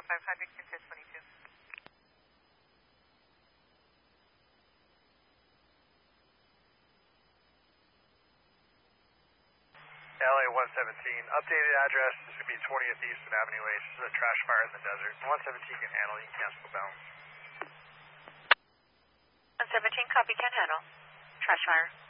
500, Cruise 22. LA 117, updated address is going to be 20th Eastern Avenue H. This is a trash fire in the desert. 117 can handle, you can cancel bounds. 117, copy, can handle. Trash fire.